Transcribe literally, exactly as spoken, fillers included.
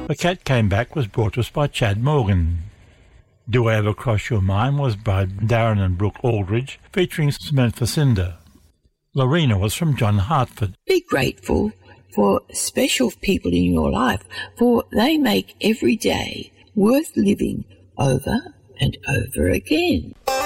The Cat Came Back was brought to us by Chad Morgan. Do I Ever Cross Your Mind was by Darren and Brooke Aldridge, featuring Samantha Cinder. Lorena was from John Hartford. Be grateful for special people in your life, for they make every day worth living over and over again.